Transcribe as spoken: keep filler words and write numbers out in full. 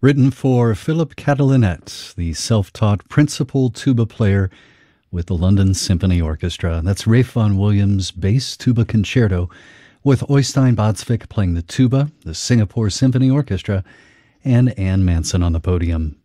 Written for Philip Catalinet, the self-taught principal tuba player with the London Symphony Orchestra. That's Ralph Vaughan Williams' Bass Tuba Concerto, with Øystein Båtsvik playing the tuba, the Singapore Symphony Orchestra, and Anne Manson on the podium.